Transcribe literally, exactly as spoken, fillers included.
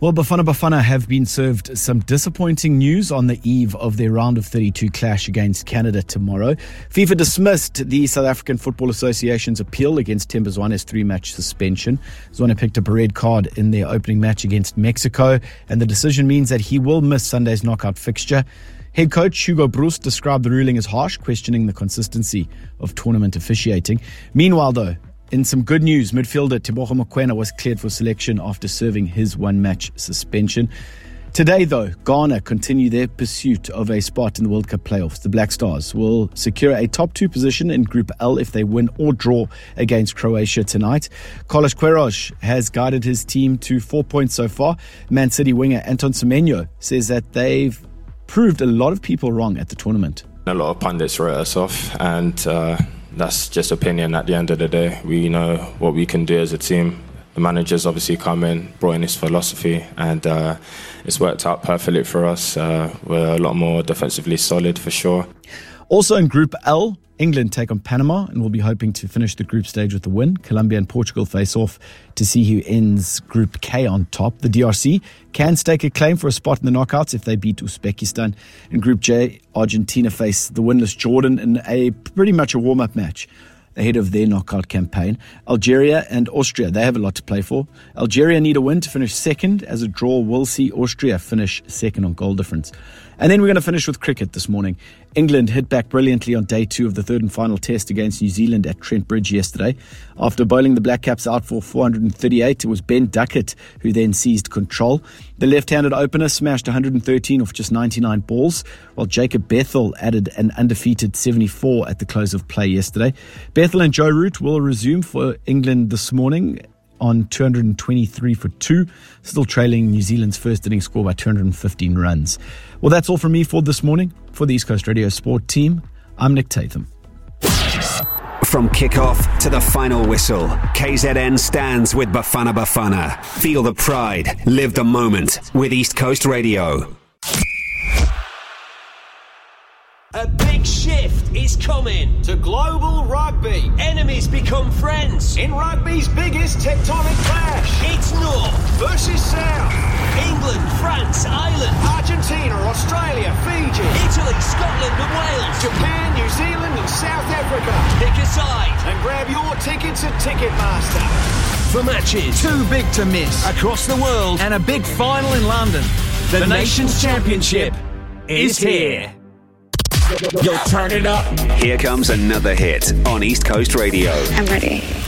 Well, Bafana Bafana have been served some disappointing news on the eve of their round of thirty-two clash against Canada tomorrow. FIFA dismissed the South African Football Association's appeal against Themba Zwane's three-match suspension. Zwane picked up a red card in their opening match against Mexico, and the decision means that he will miss Sunday's knockout fixture. Head coach Hugo Broos described the ruling as harsh, questioning the consistency of tournament officiating. Meanwhile, though, in some good news, midfielder Teboho Mokoena was cleared for selection after serving his one-match suspension. Today, though, Ghana continue their pursuit of a spot in the World Cup playoffs. The Black Stars will secure a top two position in Group L if they win or draw against Croatia tonight. Carlos Queiroz has guided his team to four points so far. Man City winger Anton Semenyo says that they've proved a lot of people wrong at the tournament. A lot of pundits wrote us off, and uh, that's just opinion at the end of the day. We know what we can do as a team. The manager's obviously come in, brought in his philosophy, and uh, it's worked out perfectly for us. Uh, we're a lot more defensively solid for sure. Also in Group L, England take on Panama and will be hoping to finish the group stage with a win. Colombia and Portugal face off to see who ends Group K on top. The D R C can stake a claim for a spot in the knockouts if they beat Uzbekistan. In Group J, Argentina face the winless Jordan in a pretty much a warm-up match ahead of their knockout campaign. Algeria and Austria, they have a lot to play for. Algeria need a win to finish second, as a draw will see Austria finish second on goal difference. And then we're going to finish with cricket this morning. England hit back brilliantly on day two of the third and final test against New Zealand at Trent Bridge yesterday. After bowling the Black Caps out for four hundred thirty-eight, it was Ben Duckett who then seized control. The left-handed opener smashed one hundred thirteen off just ninety-nine balls, while Jacob Bethel added an undefeated seventy-four at the close of play yesterday. Bethel and Joe Root will resume for England this morning on two hundred twenty-three for two, still trailing New Zealand's first inning score by two hundred fifteen runs. Well, that's all from me for this morning. For the East Coast Radio Sport team, I'm Nick Tatham. From kickoff to the final whistle, K Z N stands with Bafana Bafana. Feel the pride, live the moment with East Coast Radio. A big shift is coming to global rugby. Enemies become friends in rugby's biggest tectonic clash. It's North versus South. England, France, Ireland, Argentina, Australia, Fiji, Italy, Scotland and Wales, Japan, New Zealand and South Africa. Pick a side and grab your tickets at Ticketmaster. For matches too big to miss across the world and a big final in London, the, the Nations Championship is here. Yo, turn it up. Here comes another hit on East Coast Radio. I'm ready.